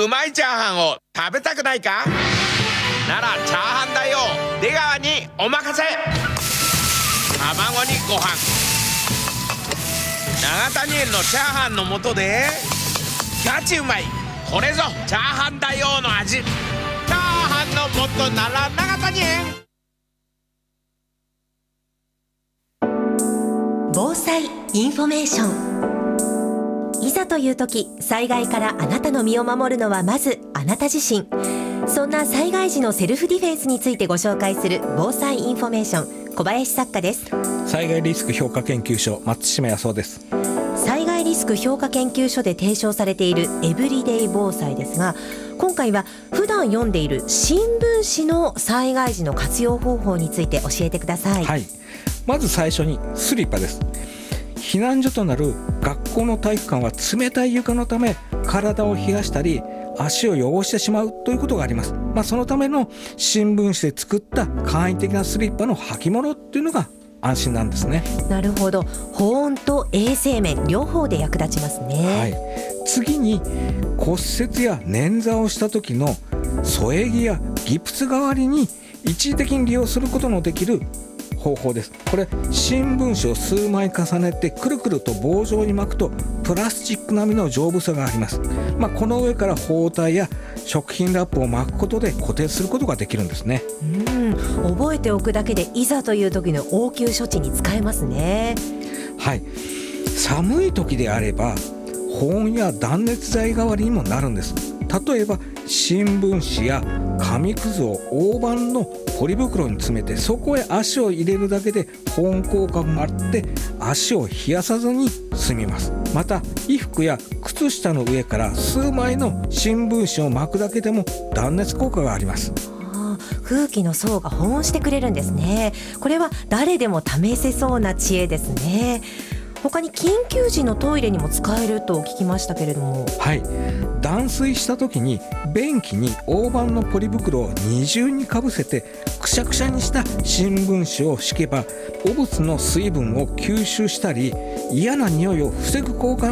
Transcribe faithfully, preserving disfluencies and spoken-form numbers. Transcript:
まいチャーハンを食べたくないか？ならチャーハンだよ。出川にお任せ。卵にご飯、永谷園のチャーハンの素でガチうまい。これぞチャーハンだよの味。チャーハンの素なら永谷園。 防災インフォメーション。いざという時、災害からあなたの身を守るのはまずあなた自身。そんな災害時のセルフディフェンスについてご紹介する防災インフォメーション、小林作家です。 災害リスク評価研究所、松島康夫です。 災害リスク評価研究所で提唱されているエブリデイ防災ですが、今回は普段読んでいる新聞紙の災害時の活用方法について教えてください。 はい、まず最初にスリッパです。避難所となる学校の体育館は冷たい床のため体を冷やしたり足を汚してしまうということがあります。まあ、そのための新聞紙で作った簡易的なスリッパの履物っていうのが安心なんですね。 なるほど。保温と衛生面両方で役立ちますね。 はい、次に骨折や捻挫をした時の添え木やギプス代わりに一時的に利用することのできる方法です。これ新聞紙を数枚重ねてくるくると棒状に巻くとプラスチック並みの丈夫さがあります。まあ、この上から包帯や食品ラップを巻くことで固定することができるんですね。 うん、覚えておくだけでいざという時の応急処置に使えますね。 はい、寒い時であれば保温や断熱材代わりにもなるんです。例えば新聞紙や紙くずを大判のポリ袋に詰めてそこへ足を入れるだけで保温効果もあって足を冷やさずに済みます。また衣服や靴下の上から数枚の新聞紙を巻くだけでも断熱効果があります。 ああ、空気の層が保温してくれるんですね。これは誰でも試せそうな知恵ですね。他に緊急時のトイレにも使えると聞きましたけれども。 はい、断水した時に便器に大判のポリ袋を二重にかぶせてくしゃくしゃにした新聞紙を敷けば汚物の水分を吸収したり嫌な匂いを防ぐ効果